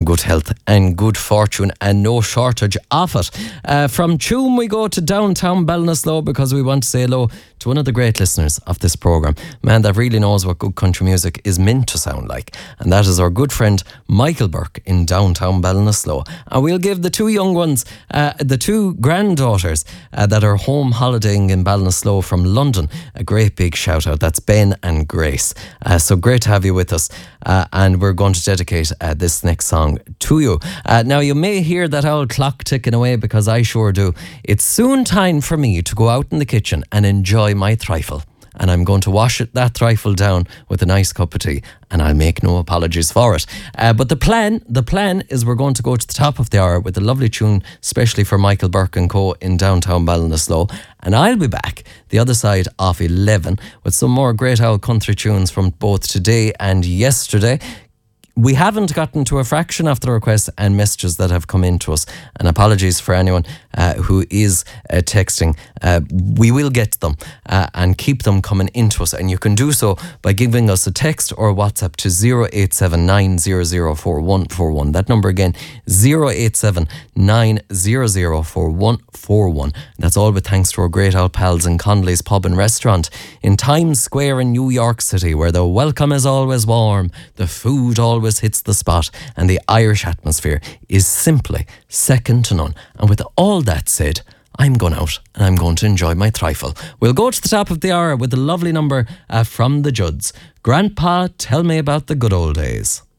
good health and good fortune and no shortage of it. From Tuam we go to downtown Ballinasloe because we want to say hello to one of the great listeners of this programme. Man that really knows what good country music is meant to sound like. And that is our good friend Michael Burke in downtown Ballinasloe. And we'll give the two young ones, the two granddaughters that are home holidaying in Ballinasloe from London, a great big shout out. That's Ben and Grace. So great to have you with us. And we're going to dedicate this next song to you. Now you may hear that old clock ticking away because I sure do. It's soon time for me to go out in the kitchen and enjoy my trifle. And I'm going to wash that trifle down with a nice cup of tea, and I'll make no apologies for it. But the plan is we're going to go to the top of the hour with a lovely tune, especially for Michael Burke and Co. in downtown Ballinasloe. And I'll be back the other side of 11 with some more great old country tunes from both today and yesterday. We haven't gotten to a fraction of the requests and messages that have come in to us. And apologies for anyone who is texting. We will get them and keep them coming into us. And you can do so by giving us a text or WhatsApp to 0879004141. That number again, 0879004141. That's all with thanks to our great old pals in Connolly's Pub and Restaurant in Times Square in New York City, where the welcome is always warm, the food always hits the spot, and the Irish atmosphere is simply second to none. And with all that said, I'm going out and I'm going to enjoy my trifle. We'll go to the top of the hour with a lovely number from the Judds. Grandpa, tell me about the good old days.